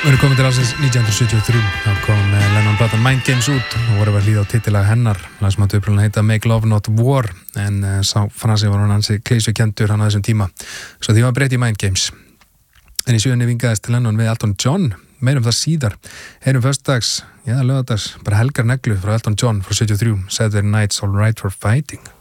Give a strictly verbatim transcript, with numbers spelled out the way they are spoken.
Við erum komið til ásins nítján hundruð sjötíu og þrjú, þá kom Lennon platan Mind Games út og voru að hlýða á titilag hennar, lag sem átti upprunalegt heita Make Love Not War, en uh, sá frasi var hann ansi klísjukendur hann á þessum tíma, svo því var breytt í Mind Games. En í sjöunni vingaðist Lennon við Elton John, meir um það síðar, heyrum föstudags, já, laugardags, bara helgar neglu frá Elton John frá sjötíu og þrjú, Saturday Night's All Right for Fighting.